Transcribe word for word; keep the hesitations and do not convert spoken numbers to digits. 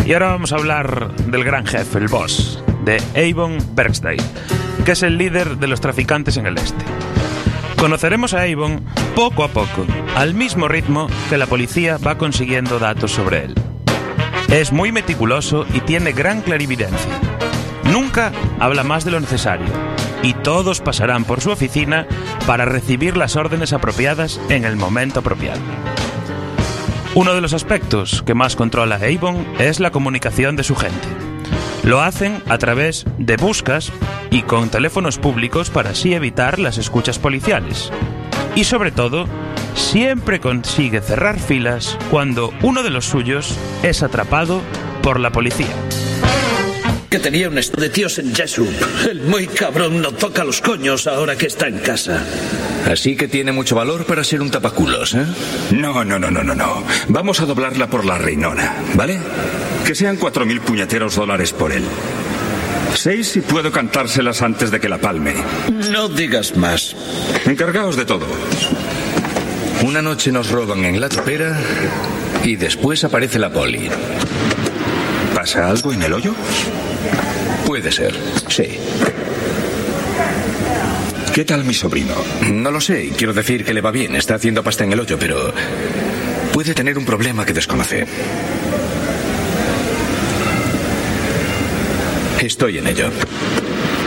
Y ahora vamos a hablar del gran jefe, el boss, de Avon Bergsdale, que es el líder de los traficantes en el este. Conoceremos a Avon poco a poco, al mismo ritmo que la policía va consiguiendo datos sobre él. Es muy meticuloso y tiene gran clarividencia. Nunca habla más de lo necesario, y todos pasarán por su oficina para recibir las órdenes apropiadas en el momento apropiado. Uno de los aspectos que más controla Avon es la comunicación de su gente. Lo hacen a través de buscas y con teléfonos públicos para así evitar las escuchas policiales. Y sobre todo, siempre consigue cerrar filas cuando uno de los suyos es atrapado por la policía. Que tenía un esto de tíos en Jessup. El muy cabrón no toca los coños ahora que está en casa. Así que tiene mucho valor para ser un tapaculos, ¿eh? No, no, no, no, no, no. Vamos a doblarla por la reinona, ¿vale? Que sean cuatro mil puñeteros dólares por él. Seis si puedo cantárselas antes de que la palme. No digas más. Encargaos de todo. Una noche nos roban en la topera y después aparece la poli. ¿Pasa algo en el hoyo? Puede ser, sí. ¿Qué tal mi sobrino? No lo sé, quiero decir que le va bien, está haciendo pasta en el hoyo, pero puede tener un problema que desconoce. Estoy en ello.